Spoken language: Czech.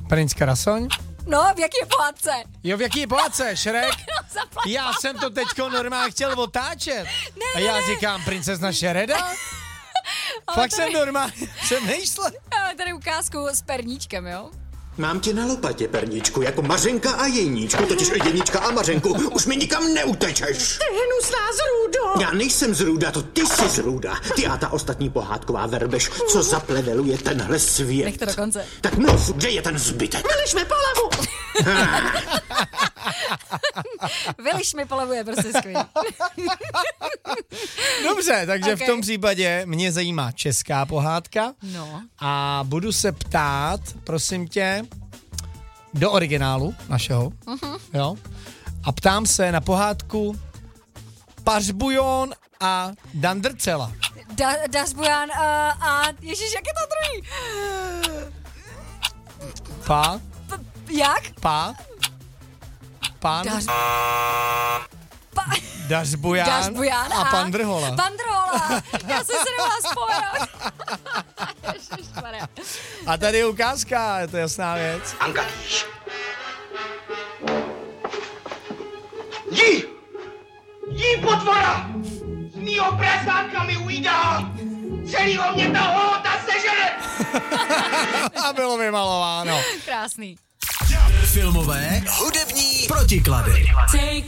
Princ Krasoň? No, v jaký je pohádce? Jo, v jaký je pohádce, Šrek? No, Já jsem to teďko normálně chtěl otáčet. Ne, A já říkám, princezna Šereda? Fakt jsem normálně přemýšlel. Máme tady ukázku s perníčkem, jo? Mám tě na lopatě, perničku, jako Mařenka a Jeníčku, totiž Jeníčka a Mařenku. Už mi nikam neutečeš. Ty hnusná zrůdo. Já nejsem zrůda, to ty jsi zrůda. Ty a ta ostatní pohádková verbež, co zapleveluje tenhle svět. Nech to do konce. Tak mluv, kde je ten zbytek? Vyliš mi polevu. Vyliš mi polevu je prostě skvělý. Dobře, takže v tom případě mě zajímá česká pohádka. No. A budu se ptát, prosím tě, do originálu našeho. Jo? A ptám se na pohádku Pařbujon a Dandrcela. Dařbujan a ježiš, jak je to druhý? Jak? Pán Dařbujan a pan Drhola. Pan Drhola. Já jsem se nemohla vzpomenout. Ježišmarja. A tady je ukázka, je to jasná věc. Angatíš. Jí potvora! Z mýho prasárka mi ujídá! Celýho mě ta holota sežere! A bylo vymalováno. Krásný. Filmové hudební protiklady.